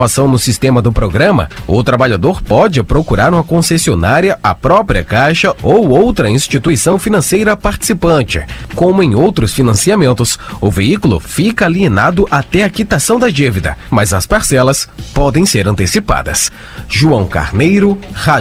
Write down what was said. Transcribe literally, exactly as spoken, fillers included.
no sistema do programa, o trabalhador pode procurar uma concessionária, a própria Caixa ou outra instituição financeira participante. Como em outros financiamentos, o veículo fica alienado até a quitação da dívida, mas as parcelas podem ser antecipadas. João Carneiro, Rádio